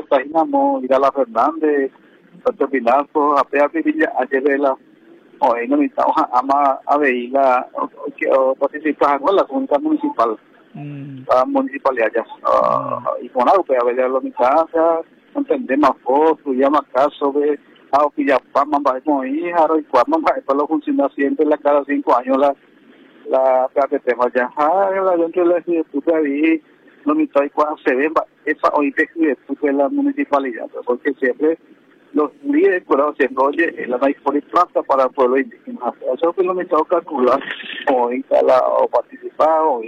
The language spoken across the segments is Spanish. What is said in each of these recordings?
Tainamo, Irala Fernández, Puerto Pilato, Apea Pirilla, Ayevela, o en la mitad, ama a Veila, o participa en la Junta Municipal, la municipalidad ya. Y con algo, a ver, la mitad, entendemos, foto, llama caso de, a Opillapama, va con hija, y cuando va a lo funciona siempre, cada 5 años, la PAPT, ya, la dentro de la estructura ahí, no me estoy cuando se ve esa OIT de la municipalidad, porque siempre los líderes siempre, oye, la maíz por plata para el pueblo indígena. Eso es lo que me está calcular, o participar, o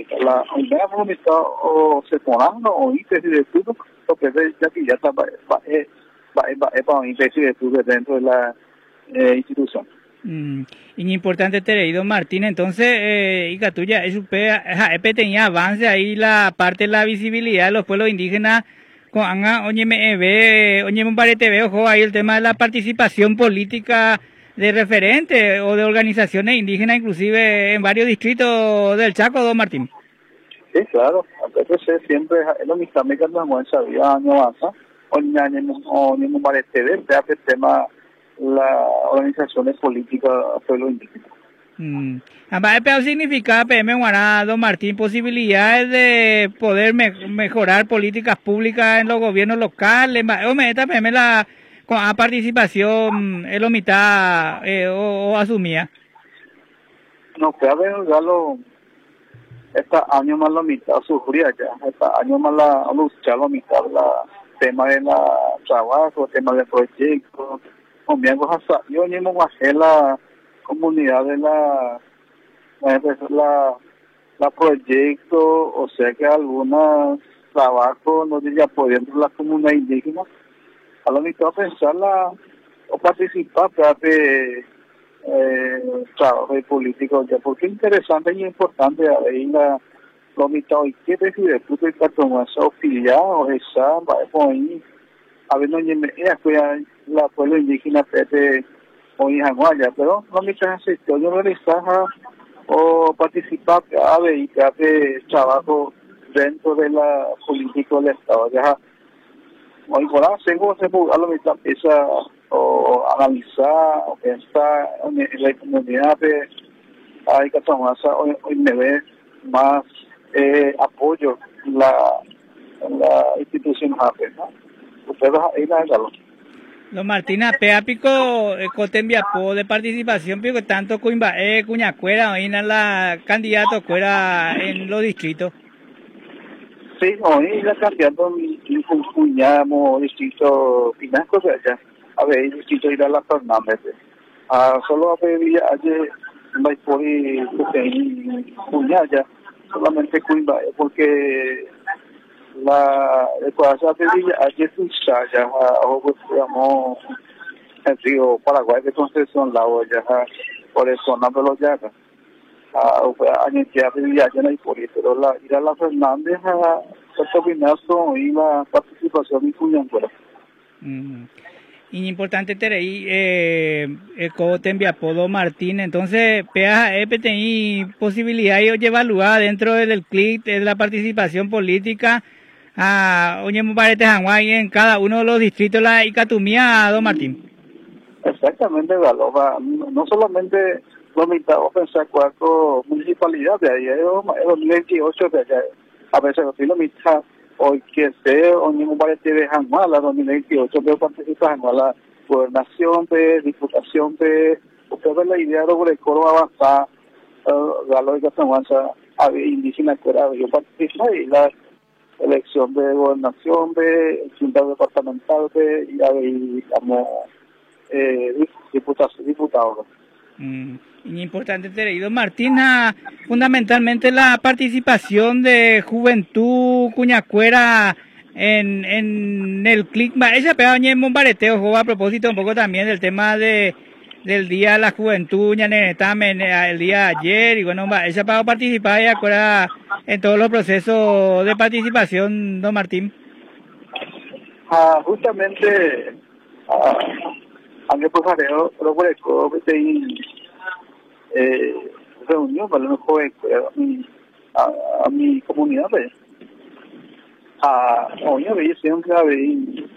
se ponen, o de estudio, lo que ya que ya está, va para de estudio dentro de la institución. Importante Tereido Martín, entonces y tuya tenía avance ahí la parte de la visibilidad de los pueblos indígenas con oye me parece veo ahí el tema de la participación política de referentes o de organizaciones indígenas inclusive en varios distritos del Chaco, don Martín. Sí, claro, entonces siempre es lo mismo que nos sabía año avanza o ni me parece ver el tema las organizaciones políticas pueblo indígena. Pero significa PM Guará, don Martín, posibilidades de poder mejorar políticas públicas en los gobiernos locales, con la participación en la mitad o asumía. No, que a ver, ya este año más la mitad sufría ya, este año más la lucha la mitad, tema de la trabajo, tema de proyectos, también yo ni me bajé la comunidad de la proyecto, o sea que algunos trabajos no ya pudiendo la comunidad indígena, a lo mejor pensarla o participar de trabajo político ya, porque es interesante y importante ahí lo mitad y que decide tú que con esa oficial o esa va a ir a ver no la pueblo indígena de hoy en Guaya, pero no me hace yo realizar o participar y de trabajo dentro de la política del Estado. Ya hoy por ahora según se puede a lo mejor empieza o analizar o pensar en la comunidad de hay que tomar hoy me ve más apoyo la institución JAPE, ¿no? Ustedes ahí la Don Martina, Peapico, Cotembiapo de participación, pero tanto Cuimbaé, Cuñacuera, hoy en la candidato fuera en los distritos. Sí, hoy la candidato mi cuñamo distrito Pinasco de allá, a ver, distrito Irala Fernández. Solo a pedir ayer, no hay por cuñaya, solamente Cuimbaé, porque la ecuación de Villa ayer ya digamos el río Paraguay de Concepción la olla por eso no me lo llama años ya de Villa ya no hay por eso pero la Irala Fernández Puerto Pinazo y la participación en Cuñacuera. Importante Terei Cotembiapo Martín, entonces PTI posibilidad de evaluar dentro del clic de la participación política oye, me parece en cada uno de los distritos la Icatumía, don Martín. Exactamente, Galoba. No solamente lo mitad o pensar 4 municipalidades de ahí, el 2028 de allá, a veces lo mitad, hoy que sé, o ni me parece de Januala, 2028, pero participa Januala, gobernación de, diputación de, usted ve la idea sobre el coro avanzar, Galo y Casamanza, indígena, yo participo y la elección de gobernación de junta departamental de y digamos diputados. Importante Tereido Martina, fundamentalmente la participación de Juventud Cuñacuera en el clic ella pegaba en Mombareteo a propósito un poco también del tema del Día de la Juventud, el día de ayer, y bueno, ella para participar en todos los procesos de participación, don Martín. Justamente, aunque pues haré reunión para los jóvenes a mi comunidad, oye, siempre